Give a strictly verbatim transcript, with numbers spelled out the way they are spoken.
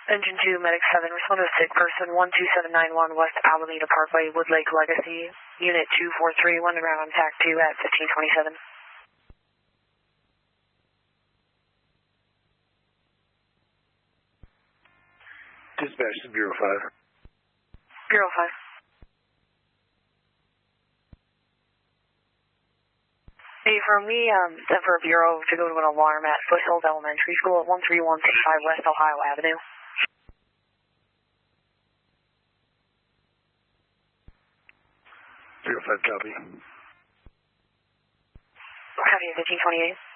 Engine two, Medic seven, respond to a sick person, one two seven nine one West Alameda Parkway, Woodlake Legacy, Unit two four three, one around T A C two at fifteen twenty-seven. Dispatch to Bureau five. Bureau five. Hey, from me, um, Denver Bureau to go to an alarm at Foothills Elementary School at one three one six five West Ohio Avenue. Bureau five, copy. Copy, fifteen twenty-eight.